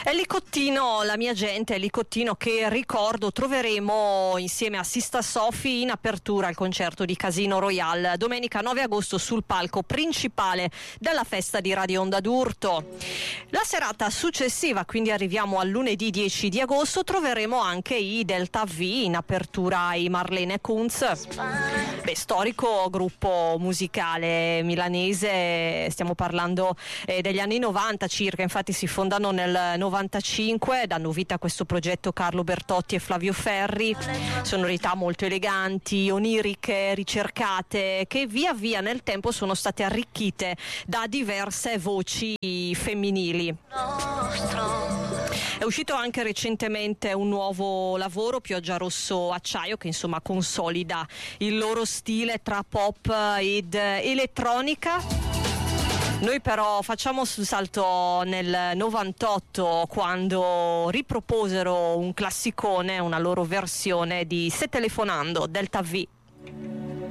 Elicottino, la mia gente, Elicottino che ricordo troveremo insieme a Sista Sophie in apertura al concerto di Casino Royale domenica 9 agosto sul palco principale della festa di Radio Onda d'Urto. La serata successiva, quindi arriviamo al lunedì 10 di agosto, troveremo anche i Delta V in apertura ai Marlene Kunz, storico gruppo musicale milanese, stiamo parlando degli anni 90 circa, infatti si fondano nel 95, danno vita a questo progetto Carlo Bertotti e Flavio Ferri, sonorità molto eleganti, oniriche, ricercate, che via via nel tempo sono state arricchite da diverse voci femminili. È uscito anche recentemente un nuovo lavoro, Pioggia Rosso Acciaio, che insomma consolida il loro stile tra pop ed elettronica. Noi però facciamo un salto nel 98 quando riproposero un classicone, una loro versione di Se telefonando, Delta V.